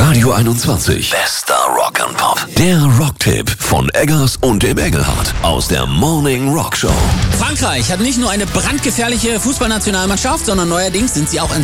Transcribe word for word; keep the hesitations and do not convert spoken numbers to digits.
Radio einundzwanzig. Bester Rock and Pop. Der Rocktipp von Eggers und dem Engelhardt aus der Morning Rock Show. Frankreich hat nicht nur eine brandgefährliche Fußballnationalmannschaft, sondern neuerdings sind sie auch ein